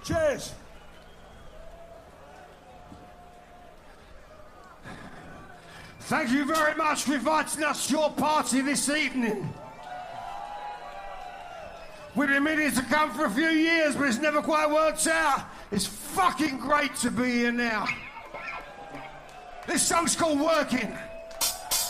Cheers. Thank you very much for inviting us to your party this evening. We've been meaning to come for a few years, but it's never quite worked out. It's fucking great to be here now. This song's called Working.